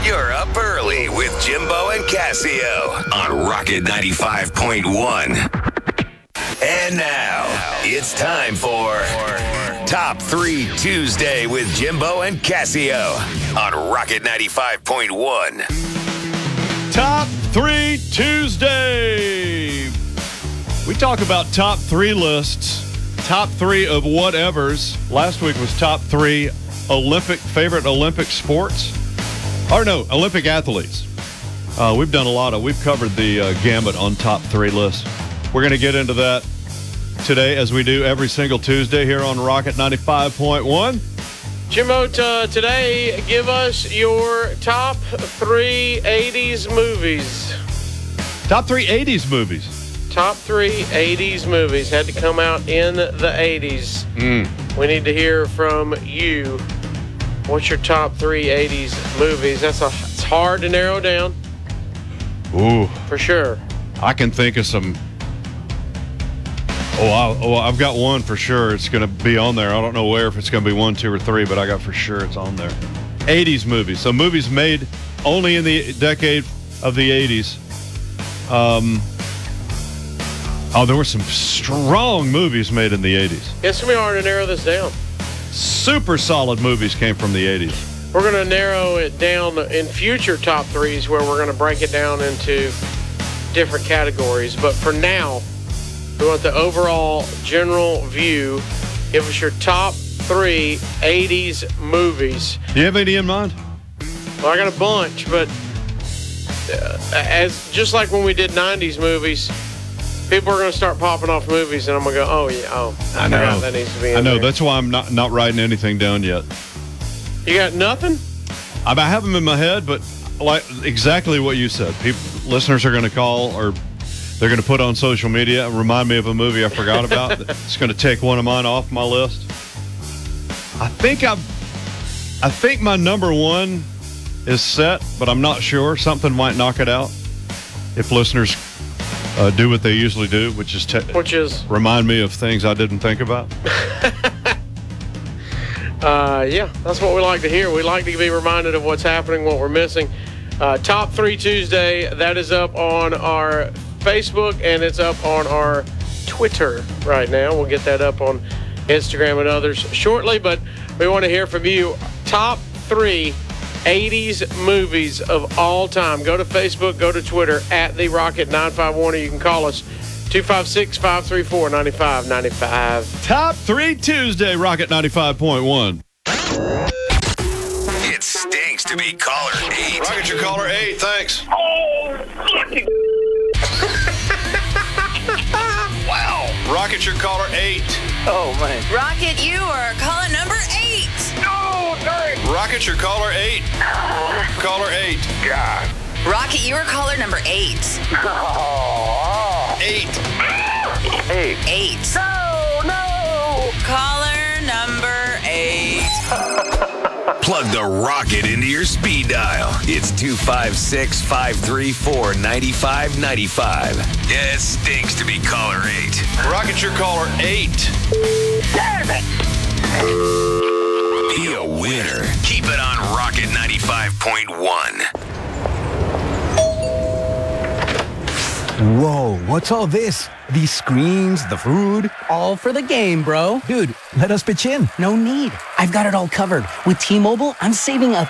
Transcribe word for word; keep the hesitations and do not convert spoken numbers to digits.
You're up early with Jimbo and Casio on Rocket ninety-five point one. And now, it's time for Top three Tuesday with Jimbo and Casio on Rocket ninety-five point one. Top three Tuesday. We talk about top three lists, top three of whatevers. Last week was top three Olympic, favorite Olympic sports. Or no, Olympic athletes. Uh, we've done a lot of, we've covered the uh, gamut on top three lists. We're going to get into that today, as we do every single Tuesday here on Rocket ninety-five point one. Jimbo, uh, today, give us your top three eighties movies. Top three eighties movies. Top three eighties movies. Had to come out in the eighties. Mm. We need to hear from you. What's your top three eighties movies? That's a, it's hard to narrow down. Ooh. For sure. I can think of some. Oh, I, oh, I've got one for sure. It's going to be on there. I don't know where, if it's going to be one, two, or three, but I got for sure it's on there. eighties movies. So movies made only in the decade of the eighties. Um, oh, there were some strong movies made in the eighties. It's going to be hard to narrow this down. Super solid movies came from the eighties. We're going to narrow it down in future top threes, where we're going to break it down into different categories. But for now, we want the overall general view. Give us your top three eighties movies. Do you have any in mind? Well, I got a bunch, but uh, as just like when we did nineties movies, people are going to start popping off movies, and I'm going to go, oh, yeah, oh, I, I know. forgot that needs to be in I know. there. That's why I'm not, not writing anything down yet. You got nothing? I, I have them in my head, but like exactly what you said. People, listeners are going to call, or they're going to put on social media and remind me of a movie I forgot about. It's going to take one of mine off my list. I think I've, I think my number one is set, but I'm not sure. Something might knock it out if listeners uh, do what they usually do, which is, te- Which is? remind me of things I didn't think about. uh, yeah, that's what we like to hear. We like to be reminded of what's happening, what we're missing. Uh, Top three Tuesday, that is up on our Facebook, and it's up on our Twitter right now. We'll get that up on Instagram and others shortly, but we want to hear from you. Top three eighties movies of all time. Go to Facebook, go to Twitter, at the Rocket nine five one, or you can call us two five six, five three four, nine five nine five. Top three Tuesday, Rocket ninety-five point one. It stinks to be caller eight. Rocket, your caller eight, thanks. Wow. Rocket, your caller eight. Oh, man. Rocket, you are caller number eight. No, dang. Rocket, your caller eight. Caller eight. God. Rocket, you are caller number eight. Oh, Eight. hey. Eight. No, no. Caller number eight. Plug the rocket into your speed dial. It's two five six, five three four, nine five nine five. Yeah, it stinks to be caller eight. Rocket, your caller eight. Damn it. Be a winner. Keep it on Rocket ninety-five point one. Whoa, what's all this? These screens, the food? All for the game, bro. Dude, let us pitch in. No need. I've got it all covered. With T-Mobile, I'm saving a